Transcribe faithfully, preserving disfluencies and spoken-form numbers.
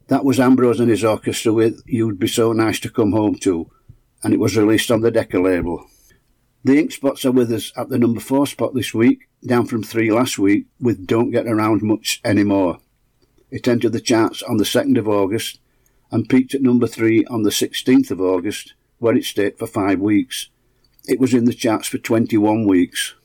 That was Ambrose and his orchestra with You'd Be So Nice to Come Home To, and it was released on the Decca label. The Ink Spots are with us at the number four spot this week, down from three last week, with Don't Get Around Much Anymore. It entered the charts on the second of August and peaked at number three on the sixteenth of August, where it stayed for five weeks. It was in the charts for twenty-one weeks.